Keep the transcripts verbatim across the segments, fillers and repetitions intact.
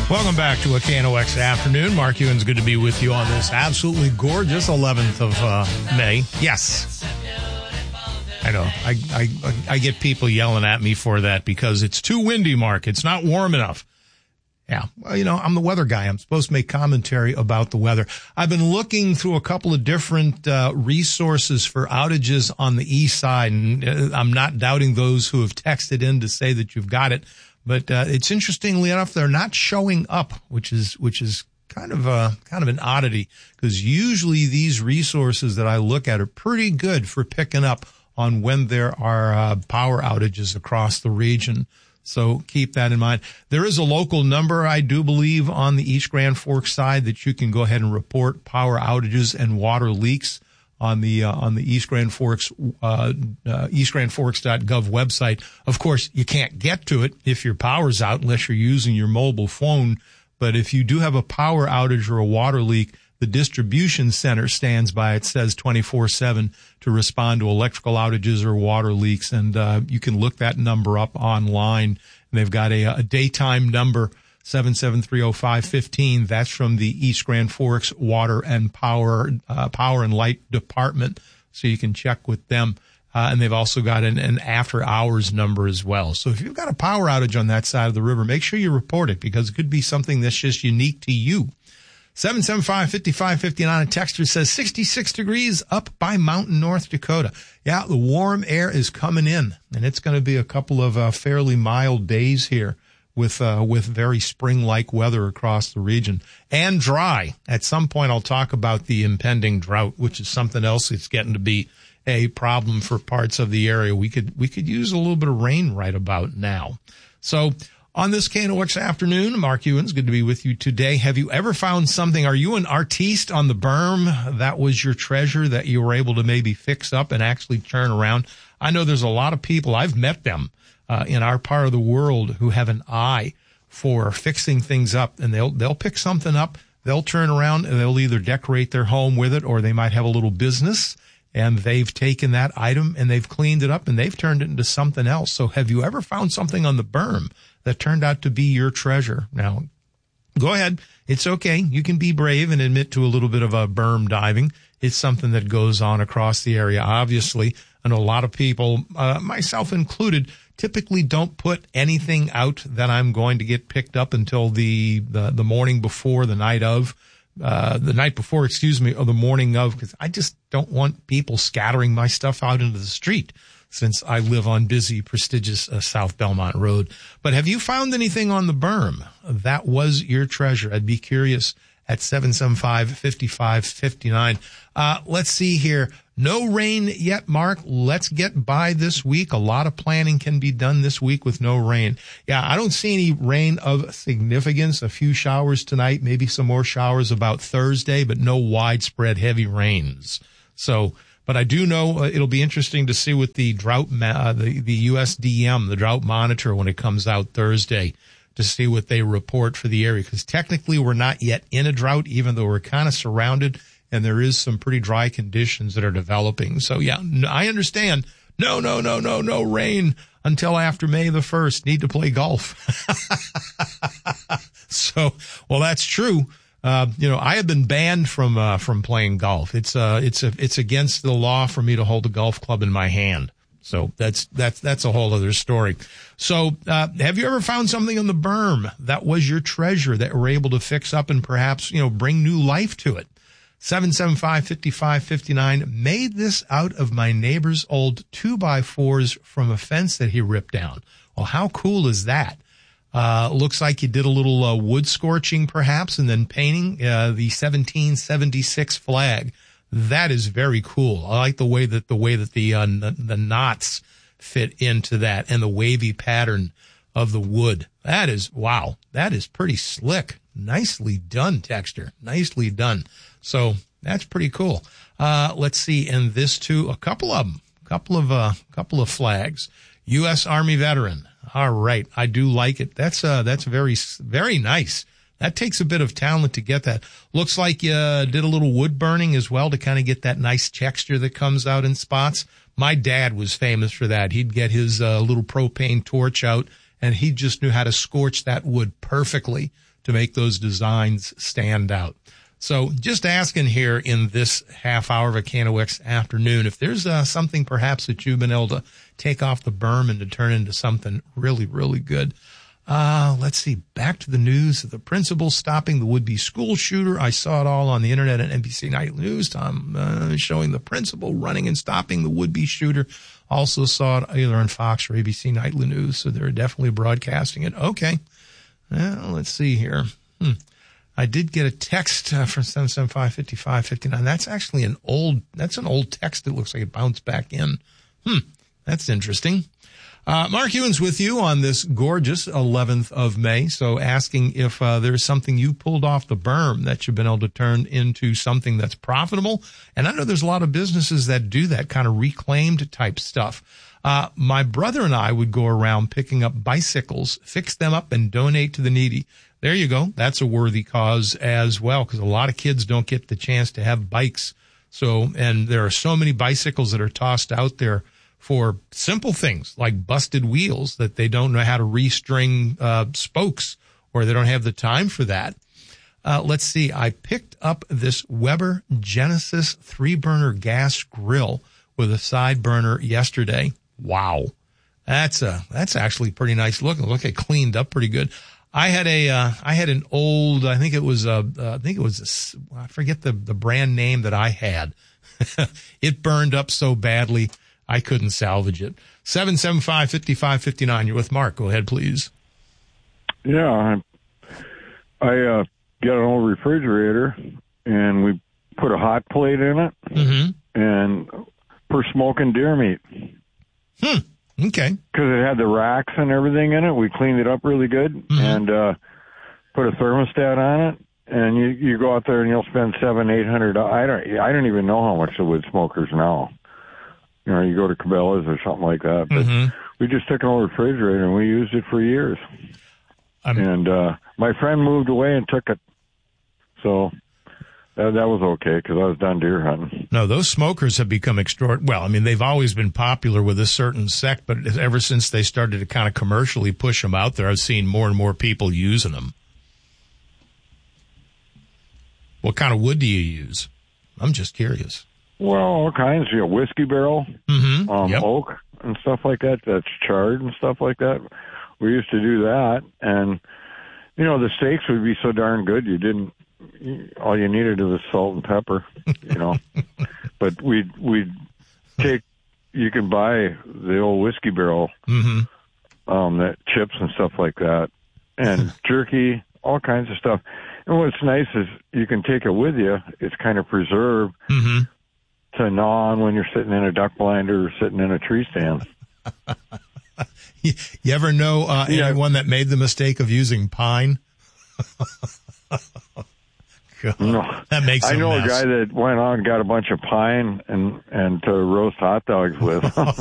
Welcome back to a K N O X afternoon. Mark Ewan's good to be with you on this absolutely gorgeous eleventh of uh, May. Yes. I know. I, I I get people yelling at me for that because it's too windy, Mark. It's not warm enough. Yeah. Well, you know, I'm the weather guy. I'm supposed to make commentary about the weather. I've been looking through a couple of different uh, resources for outages on the east side, and uh, I'm not doubting those who have texted in to say that you've got it. But uh, it's interestingly enough, they're not showing up, which is which is kind of a kind of an oddity, because usually these resources that I look at are pretty good for picking up on when there are uh, power outages across the region. So keep that in mind. There is a local number, I do believe, on the East Grand Forks side that you can go ahead and report power outages and water leaks on the uh, on the East Grand Forks uh, uh east grand forks dot gov website. Of course, you can't get to it if your power's out unless you're using your mobile phone. But if you do have a power outage or a water leak, the distribution center stands by, it says twenty-four seven, to respond to electrical outages or water leaks. And uh you can look that number up online. And they've got a, a daytime number, seven seven three oh five one five. That's from the East Grand Forks Water and Power uh, Power and Light Department, so you can check with them. Uh, and they've also got an, an after-hours number as well. So if you've got a power outage on that side of the river, make sure you report it, because it could be something that's just unique to you. seven seven five, five five five nine. A texter says sixty-six degrees up by Mountain, North Dakota. Yeah, the warm air is coming in, and it's going to be a couple of uh, fairly mild days here, with uh, with very spring-like weather across the region, and dry. At some point, I'll talk about the impending drought, which is something else that's getting to be a problem for parts of the area. We could we could use a little bit of rain right about now. So on this K N O X afternoon, Mark Ewan's good to be with you today. Have you ever found something? Are you an artiste on the berm that was your treasure that you were able to maybe fix up and actually turn around? I know there's a lot of people, I've met them, Uh, in our part of the world, who have an eye for fixing things up, and they'll they'll pick something up, they'll turn around, and they'll either decorate their home with it, or they might have a little business, and they've taken that item and they've cleaned it up and they've turned it into something else. So have you ever found something on the berm that turned out to be your treasure? Now, go ahead. It's okay. You can be brave and admit to a little bit of a berm diving. It's something that goes on across the area, obviously. I know a lot of people, uh, myself included, typically don't put anything out that I'm going to get picked up until the, the, the morning before, the night of, uh, the night before, excuse me, or the morning of, because I just don't want people scattering my stuff out into the street, since I live on busy, prestigious uh, South Belmont Road. But have you found anything on the berm that was your treasure? I'd be curious at seven seven five, five five five nine. Uh, let's see here. No rain yet, Mark. Let's get by this week. A lot of planning can be done this week with no rain. Yeah, I don't see any rain of significance. A few showers tonight, maybe some more showers about Thursday, but no widespread heavy rains. So, but I do know uh, it'll be interesting to see with the drought, ma- uh, the, the U S D M, the drought monitor, when it comes out Thursday, to see what they report for the area. Because technically we're not yet in a drought, even though we're kind of surrounded, and there is some pretty dry conditions that are developing. So yeah, I understand. No, no, no, no, no rain until after May the first. Need to play golf. So, well, that's true. Uh, you know, I have been banned from, uh, from playing golf. It's, uh, it's, a, it's against the law for me to hold a golf club in my hand. So that's, that's, that's a whole other story. So, uh, have you ever found something on the berm that was your treasure that were able to fix up and perhaps, you know, bring new life to it? seven seven five, five five five nine. Made this out of my neighbor's old two by fours from a fence that he ripped down. Well, how cool is that? Uh, looks like you did a little uh, wood scorching perhaps, and then painting uh, the seventeen seventy-six flag. That is very cool. I like the way that the way that the uh, n- the knots fit into that, and the wavy pattern of the wood. That is, wow, that is pretty slick. Nicely done, Texter. Nicely done. So that's pretty cool. Uh, let's see. And this too, a couple of them, a couple of, uh, couple of flags. U S Army veteran. All right. I do like it. That's, uh, that's very, very nice. That takes a bit of talent to get that. Looks like you uh, did a little wood burning as well to kind of get that nice texture that comes out in spots. My dad was famous for that. He'd get his uh, little propane torch out, and he just knew how to scorch that wood perfectly to make those designs stand out. So just asking here in this half hour of a K N O X afternoon, if there's uh, something perhaps that you've been able to take off the berm and to turn into something really, really good. Uh, let's see, back to the news. The principal stopping the would-be school shooter. I saw it all on the internet at N B C Nightly News. Tom uh, showing the principal running and stopping the would-be shooter. Also saw it either on Fox or A B C Nightly News, so they're definitely broadcasting it. Okay. Well, let's see here. Hmm. I did get a text uh, from seven seven five, five five five nine. That's actually an old, that's an old text that looks like it bounced back in. Hmm. That's interesting. Uh, Mark Ewens with you on this gorgeous eleventh of May. So asking if uh, there's something you pulled off the berm that you've been able to turn into something that's profitable. And I know there's a lot of businesses that do that kind of reclaimed type stuff. Uh, my brother and I would go around picking up bicycles, fix them up, and donate to the needy. There you go. That's a worthy cause as well, because a lot of kids don't get the chance to have bikes. So, and there are so many bicycles that are tossed out there for simple things like busted wheels that they don't know how to restring uh, spokes, or they don't have the time for that. Uh, let's see. I picked up this Weber Genesis three-burner gas grill with a side burner yesterday. Wow. That's a, that's actually pretty nice looking. Look, it cleaned up pretty good. I had a, uh, I had an old, I think it was a, uh, I think it was, a, I forget the, the brand name that I had. It burned up so badly, I couldn't salvage it. seven seven five, five five five nine. You're with Mark. Go ahead, please. Yeah. I, I uh, got an old refrigerator, and we put a hot plate in it, mm-hmm. and for smoking deer meat. Hmm. Okay. Because it had the racks and everything in it. We cleaned it up really good, mm-hmm. and uh, put a thermostat on it. And you you go out there and you'll spend seven, eight hundred. I don't I don't even know how much the wood smokers now. You know, you go to Cabela's or something like that. But mm-hmm. we just took an old refrigerator and we used it for years. I'm... And uh, my friend moved away and took it, so that, that was okay because I was done deer hunting. No, those smokers have become extraordinary. Well, I mean, they've always been popular with a certain sect, but ever since they started to kind of commercially push them out there, I've seen more and more people using them. What kind of wood do you use? I'm just curious. Well, all kinds. You know, whiskey barrel, mm-hmm. um, yep. oak, and stuff like that. That's charred and stuff like that. We used to do that, and you know, the steaks would be so darn good. You didn't. All you needed was salt and pepper, you know. But we we take. You can buy the old whiskey barrel, mm-hmm. um, that chips and stuff like that, and jerky, all kinds of stuff. And what's nice is you can take it with you. It's kind of preserved mm-hmm. to gnaw on when you're sitting in a duck blind or sitting in a tree stand. you, you ever know uh, yeah. anyone that made the mistake of using pine? God, no, that makes I know mess. a guy that went out and got a bunch of pine and and to roast hot dogs with.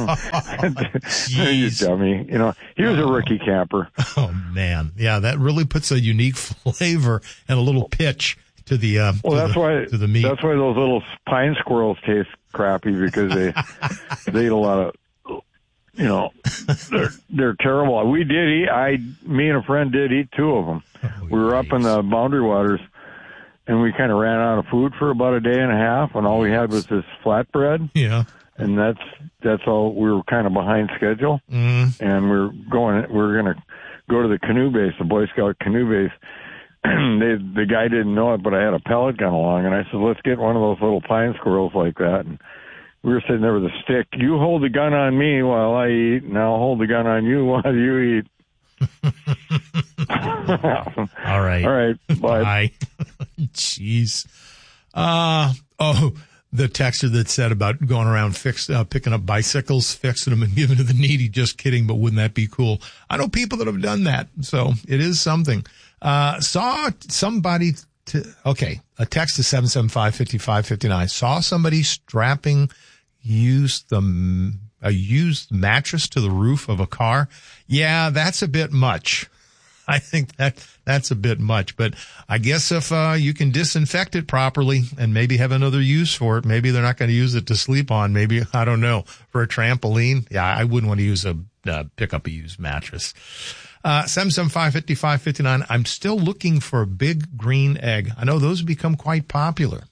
You dummy! You know, he was a rookie camper. Oh man, yeah, that really puts a unique flavor and a little pitch to the uh, well. To that's the, why to the meat. That's why those little pine squirrels taste crappy because they they eat a lot of. You know, they're they're terrible. We did eat. I, me and a friend did eat two of them. Oh, we were nice. Up in the Boundary Waters. And we kind of ran out of food for about a day and a half, and all we had was this flatbread. Yeah. And that's that's all. We were kind of behind schedule, mm. and we we're going. We we're going to go to the canoe base, the Boy Scout canoe base. And they, the guy didn't know it, but I had a pellet gun along, and I said, "Let's get one of those little pine squirrels like that." And we were sitting there with a stick. You hold the gun on me while I eat, and I'll hold the gun on you while you eat. All right. All right. Bye. Bye. Jeez. Uh, oh, the texter that said about going around fix, uh, picking up bicycles, fixing them and giving to the needy. Just kidding. But wouldn't that be cool? I know people that have done that. So it is something. Uh, saw somebody to, okay. A text to seven seven five, five five five nine. Saw somebody strapping, use the, a used mattress to the roof of a car. Yeah, that's a bit much. I think that that's a bit much, but I guess if uh, you can disinfect it properly and maybe have another use for it, maybe they're not going to use it to sleep on. Maybe, I don't know, for a trampoline. Yeah, I wouldn't want to use a uh, pick up a used mattress. Uh, seven seven five, five five five nine. I'm still looking for a big green egg. I know those have become quite popular.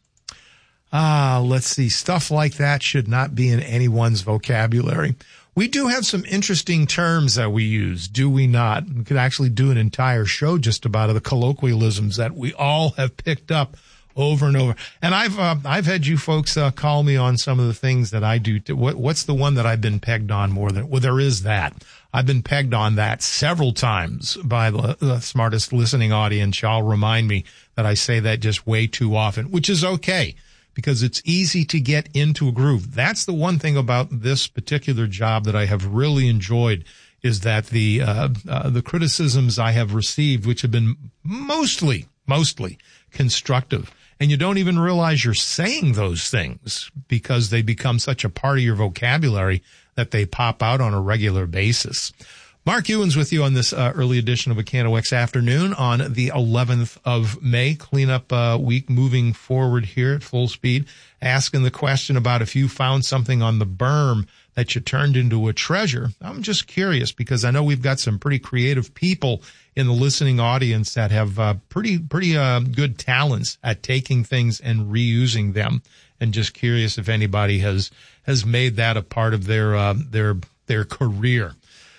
Ah, let's see. Stuff like that should not be in anyone's vocabulary. We do have some interesting terms that we use, do we not? We could actually do an entire show just about the colloquialisms that we all have picked up over and over. And I've uh, I've had you folks uh, call me on some of the things that I do. To, what, what's the one that I've been pegged on more than? Well, there is that. I've been pegged on that several times by the, the smartest listening audience. Y'all remind me that I say that just way too often, which is okay, because it's easy to get into a groove. That's the one thing about this particular job that I have really enjoyed, is that the uh, uh, the criticisms I have received, which have been mostly, mostly constructive, and you don't even realize you're saying those things because they become such a part of your vocabulary that they pop out on a regular basis. Mark Ewens with you on this uh, early edition of A Can O X Afternoon on the eleventh of May. Cleanup uh, week moving forward here at full speed. Asking the question about if you found something on the berm that you turned into a treasure. I'm just curious because I know we've got some pretty creative people in the listening audience that have uh, pretty pretty uh, good talents at taking things and reusing them. And just curious if anybody has has made that a part of their uh, their their career.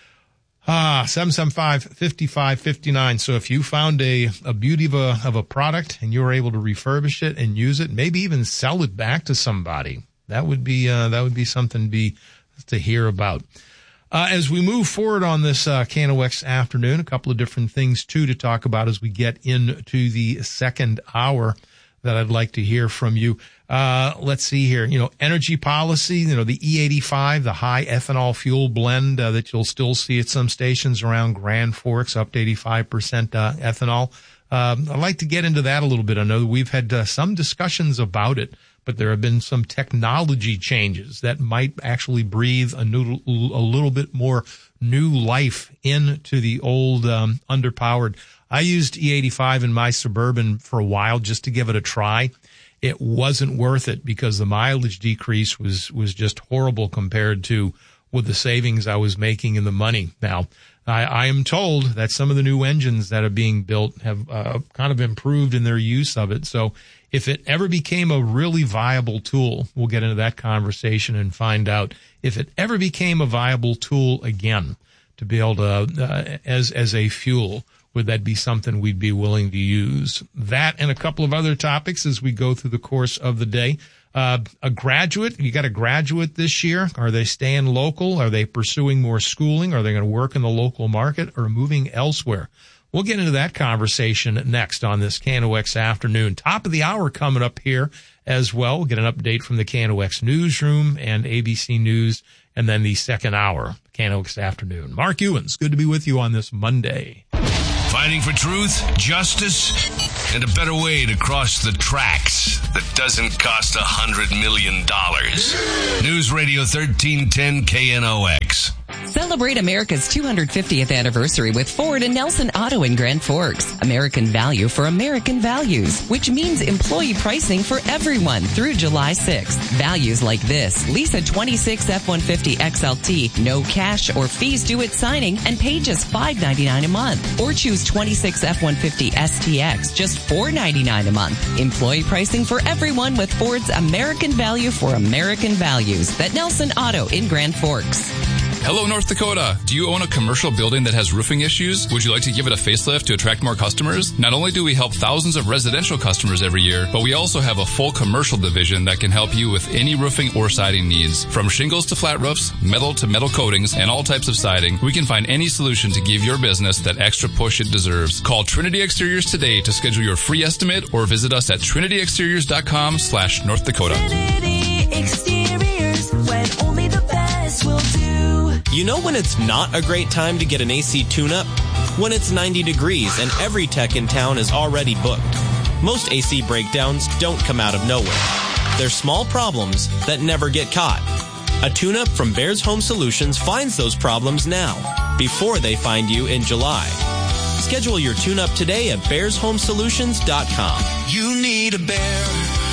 Ah, seven seven five, five five five nine. So if you found a, a beauty of a, of a product and you were able to refurbish it and use it, maybe even sell it back to somebody, that would be, uh, that would be something to be, to hear about. Uh, as we move forward on this, uh, Can O X afternoon, a couple of different things too to talk about as we get into the second hour that I'd like to hear from you. Uh, let's see here. You know, energy policy, you know, the E eighty-five, the high ethanol fuel blend, uh, that you'll still see at some stations around Grand Forks, up to eighty-five percent, uh, ethanol. Um, I'd like to get into that a little bit. I know we've had uh, some discussions about it, but there have been some technology changes that might actually breathe a, new, a little bit more new life into the old, um, underpowered. I used E eighty-five in my Suburban for a while just to give it a try. It wasn't worth it because the mileage decrease was, was just horrible compared to with the savings I was making in the money. Now, I, I am told that some of the new engines that are being built have uh, kind of improved in their use of it. So if it ever became a really viable tool, we'll get into that conversation and find out if it ever became a viable tool again to be able to, uh, as, as a fuel, would that be something we'd be willing to use? That and a couple of other topics as we go through the course of the day. Uh, a graduate, you got a graduate this year. Are they staying local? Are they pursuing more schooling? Are they going to work in the local market or moving elsewhere? We'll get into that conversation next on this Can O X afternoon. Top of the hour coming up here as well. We'll get an update from the Can O X newsroom and A B C News, and then the second hour, Can O X afternoon. Mark Ewens, good to be with you on this Monday. Fighting for truth, justice, and a better way to cross the tracks that doesn't cost a hundred million dollars. News Radio thirteen ten K N O X. Celebrate America's two hundred fiftieth anniversary with Ford and Nelson Auto in Grand Forks. American value for American values, which means employee pricing for everyone through July sixth. Values like this: lease a twenty-six F one fifty X L T, no cash or fees due at signing, and pay just five ninety-nine a month. Or choose twenty-six F one fifty S T X, just four ninety-nine a month. Employee pricing for everyone with Ford's American value for American values. At Nelson Auto in Grand Forks. Hello, North Dakota. Do you own a commercial building that has roofing issues? Would you like to give it a facelift to attract more customers? Not only do we help thousands of residential customers every year, but we also have a full commercial division that can help you with any roofing or siding needs. From shingles to flat roofs, metal to metal coatings, and all types of siding, we can find any solution to give your business that extra push it deserves. Call Trinity Exteriors today to schedule your free estimate or visit us at trinity exteriors dot com slash North Dakota. Trinity Exteriors, when only the best will do. You know when it's not a great time to get an A C tune-up? When it's ninety degrees and every tech in town is already booked. Most A C breakdowns don't come out of nowhere. They're small problems that never get caught. A tune-up from Bears Home Solutions finds those problems now, before they find you in July. Schedule your tune-up today at bears home solutions dot com. You need a bear,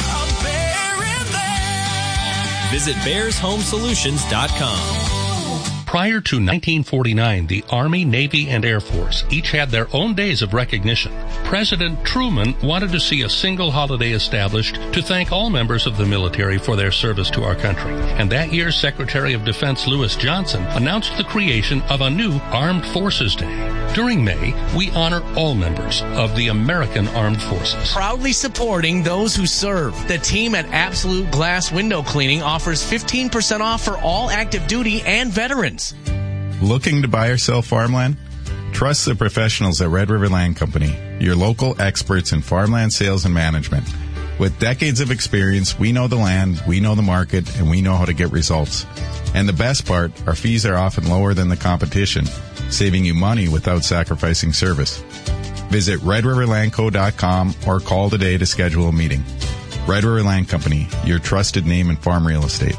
a bear in there. Visit bears home solutions dot com. Prior to nineteen forty-nine, the Army, Navy, and Air Force each had their own days of recognition. President Truman wanted to see a single holiday established to thank all members of the military for their service to our country. And that year, Secretary of Defense Lewis Johnson announced the creation of a new Armed Forces Day. During May, we honor all members of the American Armed Forces. Proudly supporting those who serve. The team at Absolute Glass Window Cleaning offers fifteen percent off for all active duty and veterans. Looking to buy or sell farmland? Trust the professionals at Red River Land Company, your local experts in farmland sales and management. With decades of experience, we know the land, we know the market, and we know how to get results. And the best part, our fees are often lower than the competition, saving you money without sacrificing service. Visit red river land co dot com or call today to schedule a meeting. Red River Land Company, your trusted name in farm real estate.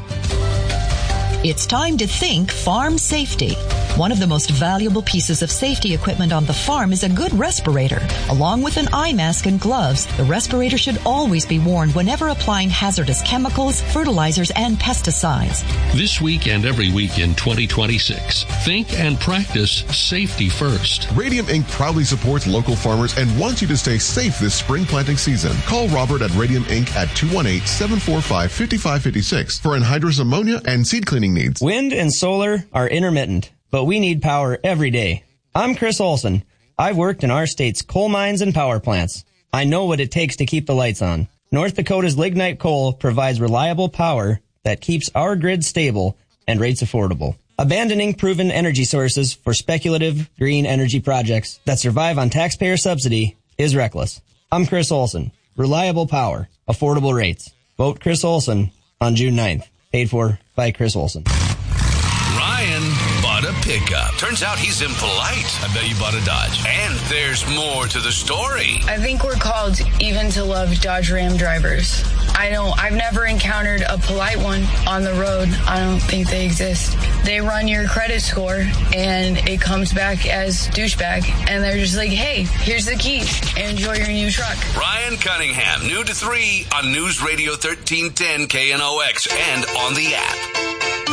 It's time to think farm safety. One of the most valuable pieces of safety equipment on the farm is a good respirator. Along with an eye mask and gloves, the respirator should always be worn whenever applying hazardous chemicals, fertilizers, and pesticides. This week and every week in twenty twenty-six, think and practice safety first. Radium Incorporated proudly supports local farmers and wants you to stay safe this spring planting season. Call Robert at Radium Incorporated at two one eight, seven four five, five five five six for anhydrous ammonia and seed cleaning needs. Wind and solar are intermittent, but we need power every day. I'm Chris Olson. I've worked in our state's coal mines and power plants. I know what it takes to keep the lights on. North Dakota's lignite coal provides reliable power that keeps our grid stable and rates affordable. Abandoning proven energy sources for speculative green energy projects that survive on taxpayer subsidy is reckless. I'm Chris Olson. Reliable power, affordable rates. Vote Chris Olson on June ninth. Paid for by Chris Olson. Ryan bought a pickup. Turns out he's impolite. I bet you bought a Dodge. And there's more to the story. I think we're called even to love Dodge Ram drivers. I don't, I've never encountered a polite one on the road. I don't think they exist. They run your credit score and it comes back as douchebag. And they're just like, hey, here's the key. Enjoy your new truck. Ryan Cunningham, new to three on News Radio thirteen ten K N O X and on the app.